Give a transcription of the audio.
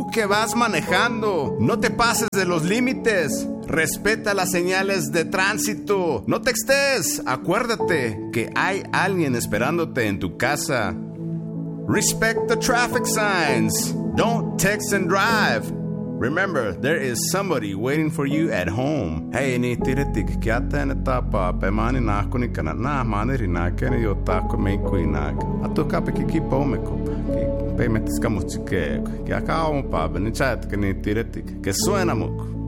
que vas manejando, no te pases de los límites. Respeta las señales de tránsito. No textes. Acuérdate que hay alguien esperándote en tu casa. Respect the traffic signs. Don't text and drive. Remember, there is somebody waiting for you at home. Hey, ni tiretik kiata na tapa pe mani na kuni kana na mani rina kene yo tako me kuina. Atu kape ki pomeko. Ki pe metis kamuchike. Ki akao mo pa ben chat que ni tiretik que suena mucho.